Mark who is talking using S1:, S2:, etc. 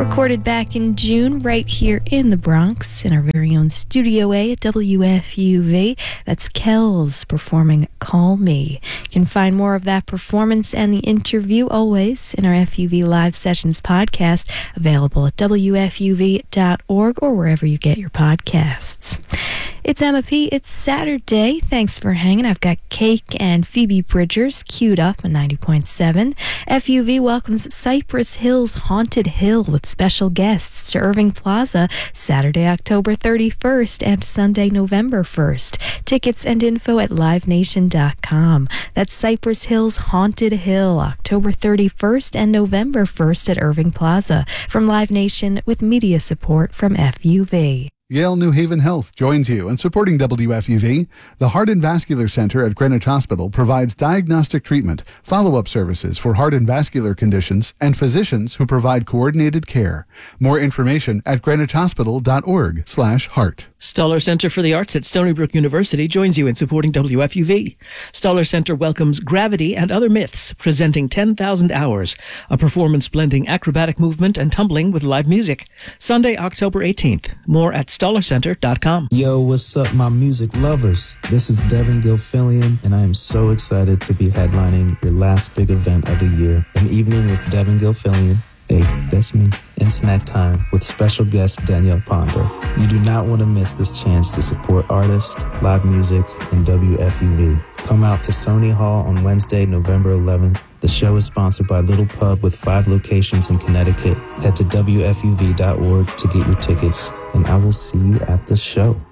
S1: Recorded back in June right here in the Bronx in our very own Studio A at WFUV. That's Kells performing Call Me. You can find more of that performance and the interview always in our FUV Live Sessions podcast, available at WFUV.org or wherever you get your podcasts. It's Emma P. It's Saturday. Thanks for hanging. I've got Cake and Phoebe Bridgers queued up on 90.7. FUV welcomes Cypress Hill's Haunted Hill with special guests to Irving Plaza Saturday, October 31st and Sunday, November 1st. Tickets and info at livenation.com. That's Cypress Hill's Haunted Hill, October 31st and November 1st at Irving Plaza. From Live Nation with media support from FUV.
S2: Yale New Haven Health joins you in supporting WFUV. The Heart and Vascular Center at Greenwich Hospital provides diagnostic treatment, follow-up services for heart and vascular conditions, and physicians who provide coordinated care. More information at greenwichhospital.org/heart.
S3: Stoller Center for the Arts at Stony Brook University joins you in supporting WFUV. Stoller Center welcomes Gravity and Other Myths, presenting 10,000 Hours, a performance blending acrobatic movement and tumbling with live music. Sunday, October 18th. More at StollerCenter.com.
S4: Yo, what's up, my music lovers? This is Devin Gilfillian, and I am so excited to be headlining your last big event of the year, An Evening with Devin Gilfillian. Hey, that's me. And Snack Time with special guest Danielle Ponder. You do not want to miss this chance to support artists, live music, and WFUV. Come out to Sony Hall on Wednesday, November 11th. The show is sponsored by Little Pub with 5 locations in Connecticut. Head to WFUV.org to get your tickets, and I will see you at the show.